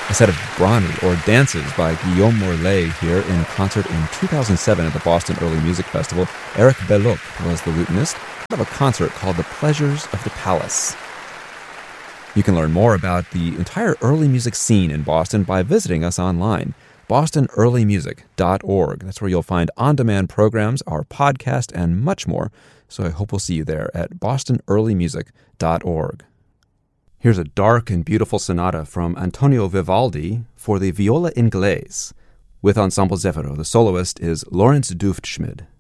A set of Brani, or dances, by Guillaume Morlet here in concert in 2007 at the Boston Early Music Festival. Eric Belloc was the lutenist of a concert called The Pleasures of the Palace. You can learn more about the entire early music scene in Boston by visiting us online, bostonearlymusic.org. That's where you'll find on-demand programs, our podcast, and much more. So I hope we'll see you there at bostonearlymusic.org. Here's a dark and beautiful sonata from Antonio Vivaldi for the viola inglese. With Ensemble Zeffiro, the soloist is Lawrence Dufschmid.